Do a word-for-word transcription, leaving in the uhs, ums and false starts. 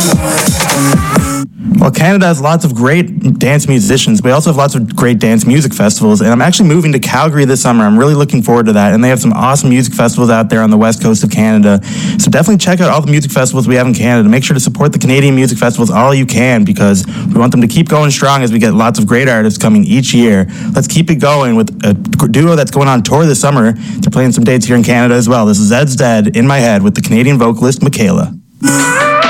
Well, Canada has lots of great dance musicians. We also have lots of great dance music festivals, and I'm actually moving to Calgary this summer. I'm really looking forward to that, and they have some awesome music festivals out there on the west coast of Canada. So definitely check out all the music festivals we have in Canada. Make sure to support the Canadian music festivals all you can, because we want them to keep going strong as we get lots of great artists coming each year. Let's keep it going with a duo that's going on tour this summer. They're playing some dates here in Canada as well. This is Zed's Dead, In My Head, with the Canadian vocalist Michaela.